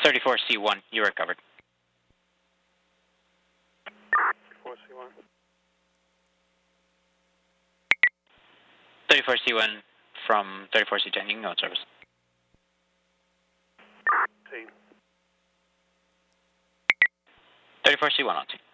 34C1, you are covered. 34C1. 34C1 from 34C10, you can go in service. Seen. 34C1 on 2.